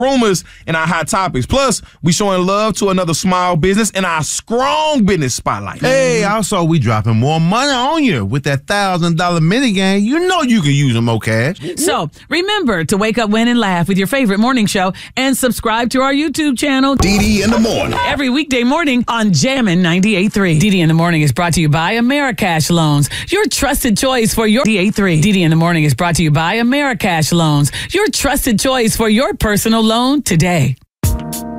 rumors and our hot topics. Plus, we showing love to another small business in our strong business spotlight. Hey, also, we dropping more money on you with that $1,000 minigame. You know you can use them, Cash. So, remember to wake up, win, and laugh with your favorite morning show and subscribe to our YouTube channel, DD in the Morning. every weekday morning on Jammin' 98.3. DD in the Morning is brought to you by Americash Loans, your trusted choice for your 98.3. DD in the Morning is brought to you by Americash Loans, your trusted choice for your personal loan today.